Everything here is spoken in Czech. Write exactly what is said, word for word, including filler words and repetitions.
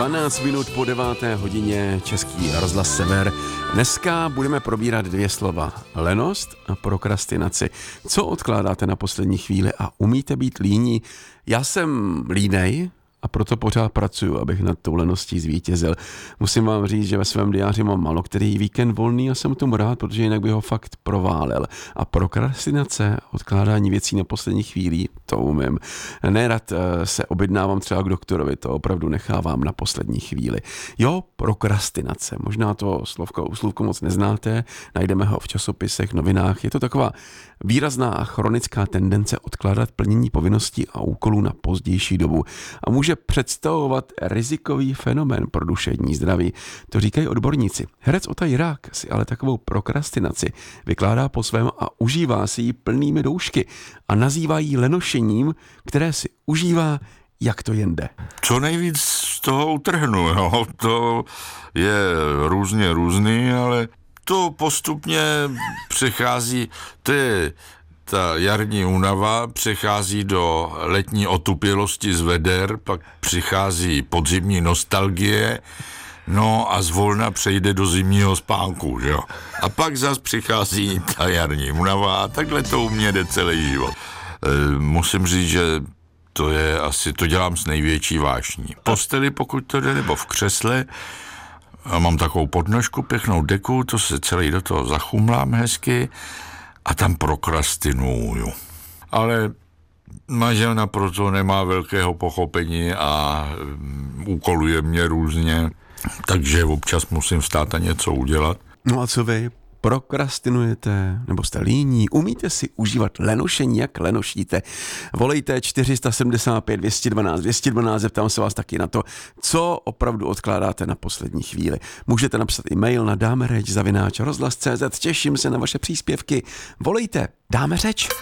dvanáct minut po deváté hodině, Český rozhlas Sever. Dneska budeme probírat dvě slova. Lenost a prokrastinaci. Co odkládáte na poslední chvíli a umíte být líní? Já jsem línej a proto pořád pracuju, abych nad tou leností zvítězil. Musím vám říct, že ve svém diáři mám málo který víkend volný a jsem tomu rád, protože jinak bych ho fakt proválel. A prokrastinace, odkládání věcí na poslední chvíli, to umím. Nerad se objednávám třeba k doktorovi, to opravdu nechávám na poslední chvíli. Jo, prokrastinace, možná to slovko, slovko moc neznáte, najdeme ho v časopisech, novinách. Je to taková výrazná a chronická tendence odkládat plnění povinností a úkolů na pozdější dobu. A může představovat rizikový fenomén pro duševní zdraví. To říkají odborníci. Herec Ota Jirák si ale takovou prokrastinaci vykládá po svém a užívá si ji plnými doušky a nazývá ji lenošením, které si užívá, jak to jen jde. Co nejvíc z toho utrhnu, no, to je různě různý, ale to postupně přechází, to je ta jarní únava, přechází do letní otupělosti z veder, pak přichází podzimní nostalgie, no a zvolna přejde do zimního spánku, jo. A pak zas přichází ta jarní únava a takhle to u mě jde celý život. E, musím říct, že to je asi, to dělám s největší vášní. V posteli, pokud to jde, nebo v křesle, a mám takovou podnožku, pěknou deku, to se celý do toho zachumlám hezky a tam prokrastinuju. Ale manželna proto nemá velkého pochopení a úkoluje mě různě, takže občas musím vstát a něco udělat. No a co vy? Prokrastinujete, nebo jste líní, umíte si užívat lenošení, jak lenošíte. Volejte čtyři sedm pět dvě jedna dva dvě jedna dva, zeptám se vás taky na to, co opravdu odkládáte na poslední chvíli. Můžete napsat e-mail na dáme řeč zavináč rozhlas tečka cé zet, těším se na vaše příspěvky. Volejte, dáme řeč.